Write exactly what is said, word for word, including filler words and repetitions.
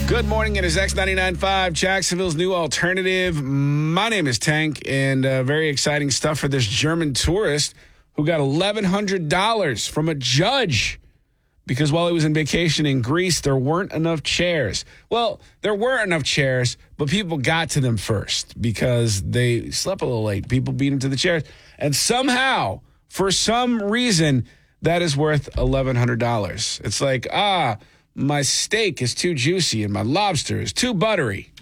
Good morning. It is X ninety-nine point five, Jacksonville's new alternative. My name is Tank, and uh, very exciting stuff for this German tourist who got eleven hundred dollars from a judge because while he was on vacation in Greece, there weren't enough chairs. Well, there were enough chairs, but people got to them first because they slept a little late. People beat them to the chairs. And somehow, for some reason, that is worth eleven hundred dollars. It's like, ah, my steak is too juicy and my lobster is too buttery.